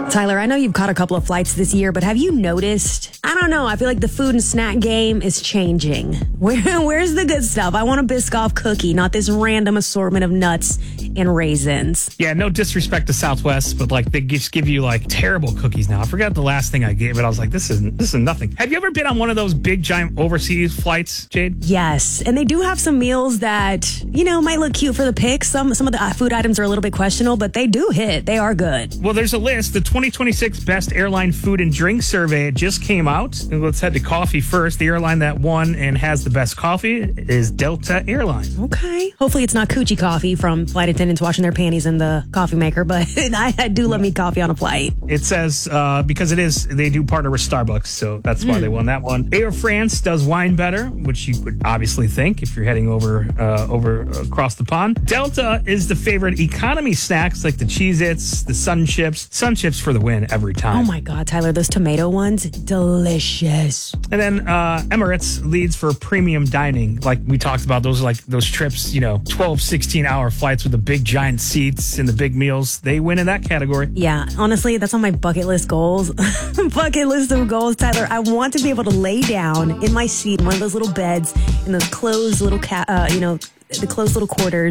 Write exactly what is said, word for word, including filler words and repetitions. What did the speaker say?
Tyler, I know you've caught a couple of flights this year, but have you noticed? I don't know. I feel like the food and snack game is changing. Where, where's the good stuff? I want a Biscoff cookie, not this random assortment of nuts and raisins. Yeah, no disrespect to Southwest, but like they just give you like terrible cookies now. I forgot the last thing I gave, but I was like, this is this is nothing. Have you ever been on one of those big giant overseas flights, Jade? Yes, and they do have some meals that, you know, might look cute for the pics. Some some of the food items are a little bit questionable, but they do hit. They are good. Well, there's a list. The twenty twenty-six Best Airline Food and Drink Survey just came out. And let's head to coffee first. The airline that won and has the best coffee is Delta Airlines. Okay. Hopefully it's not coochie coffee from flight attendants washing their panties in the coffee maker, but I, I do love me coffee on a flight. It says, uh, because it is, they do partner with Starbucks, so that's why mm. they won that one. Air France does wine better, which you would obviously think if you're heading over uh, over across the pond. Delta is the favorite economy snacks like the Cheez-Its, the Sun Chips. Sun Chips for the win every time. Oh my God, Tyler, those tomato ones, delicious. And then uh, Emirates leads for premium dining. Like we talked about, those like those trips, you know, twelve, sixteen hour flights with the big giant seats and the big meals. They win in that category. Yeah, honestly, that's on my bucket list goals. Bucket list of goals, Tyler. I want to be able to lay down in my seat in one of those little beds in those closed little, ca- uh, you know, the closed little quarters.